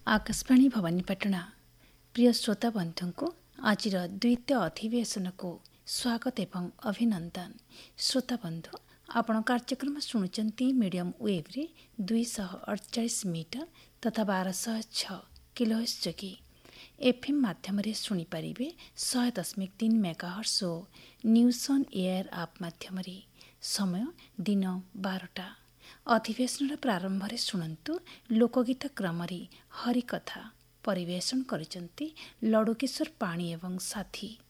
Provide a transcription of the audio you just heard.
आकाशवाणी भवानीपाटना प्रिय श्रोता बंधु को आज द्वितीय अधिवेशन को स्वागत एवं अभिनंदन। श्रोता बंधु आपण कार्यक्रम शुणुचंती मीडियम वेव रे 248 मीटर तथा 1206 किलोहर्ट्ज जोगी एफएम माध्यम शुणी पारिबे 100.3 मेगाहर्ट्ज और न्यूज ऑन एयर आप माध्यम समय दिन 12टा। अधिवेशन प्रारंभ रे शुणन्तु लोकगीत क्रमरी हरिकथा परिवेशन करिसंती लडुकिशोर पाणी एवं साथी।